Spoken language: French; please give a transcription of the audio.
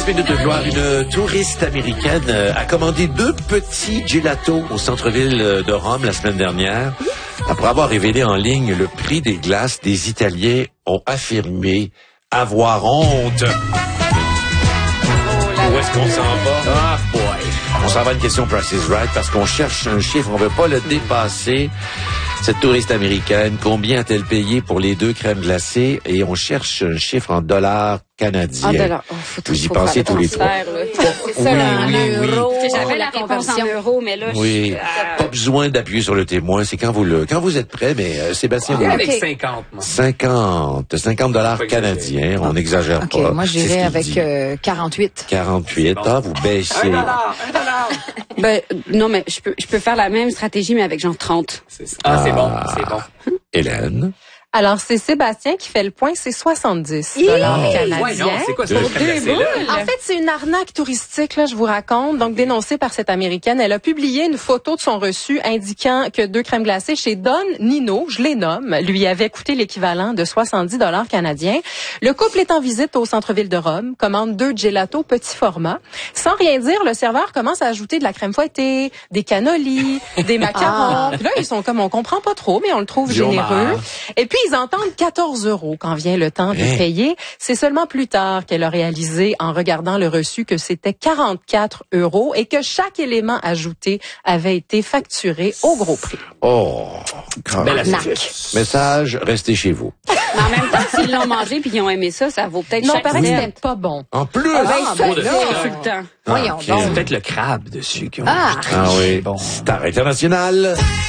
13 minutes de gloire. Une touriste américaine a commandé 2 petits gelatos au centre-ville de Rome la semaine dernière. Après avoir révélé en ligne le prix des glaces, des Italiens ont affirmé avoir honte. Où est-ce qu'on s'en va? Ah, boy! On s'en va à une question Price is Right parce qu'on cherche un chiffre, on veut pas le dépasser. Cette touriste américaine, combien a-t-elle payé pour les 2 crèmes glacées? Et on cherche un chiffre en dollars canadiens. En dollars. Oh, vous y pensez tous les 3. C'est ça, Oui. J'avais la réponse en euros, mais là, oui. Pas besoin d'appuyer sur le témoin. C'est quand vous êtes prêt, mais Sébastien, vous... Avec 50. Moi. 50 dollars canadiens. On n'exagère pas. OK, moi, j'irais avec 48. 48. Ah, vous baissez. $1. Ben, non, mais je peux faire la même stratégie, mais avec genre 30. Ah, c'est bon, c'est bon. Hélène. Alors, c'est Sébastien qui fait le point, c'est 70 Ouais, canadiens. non, c'est quoi ce crème-glacée-là? En fait, c'est une arnaque touristique, là, je vous raconte. Donc, dénoncée par cette Américaine. Elle a publié une photo de son reçu indiquant que 2 crèmes glacées chez Don Nino, je les nomme, lui avaient coûté l'équivalent de 70 canadiens. Le couple est en visite au centre-ville de Rome, commande 2 gelatos petit format. Sans rien dire, le serveur commence à ajouter de la crème fouettée, des cannolis, des macarons. Puis là, ils sont comme, on comprend pas trop, mais on le trouve généreux. Et puis, ils entendent 14 € quand vient le temps de payer. C'est seulement plus tard qu'elle a réalisé, en regardant le reçu, que c'était 44 € et que chaque élément ajouté avait été facturé au gros prix. Oh, Belle message, restez chez vous. Mais en même temps, s'ils l'ont mangé puis ils ont aimé ça vaut peut-être Non, chaque paraît que cent. c'était pas bon. En plus! Trop de insultant. Voyons ok. donc. C'est peut-être le crabe dessus qui ont Ah. Ah oui. Bon. Star international.